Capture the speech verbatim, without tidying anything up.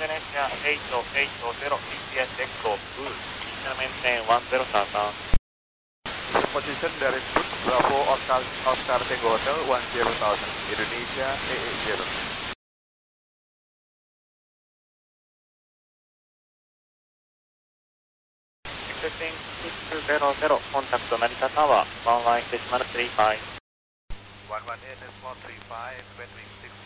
Indonesia eight eight zero, G P S Echo Boost, Initial maintain one zero Tata. Position dari Boost Bravo Oscar, Oscar Tango Hotel one zero thousand, Indonesia eight eight zero. Exiting six zero zero, contact Narita Tower, one one eight decimal three five. one one eight decimal three five, Bedwing six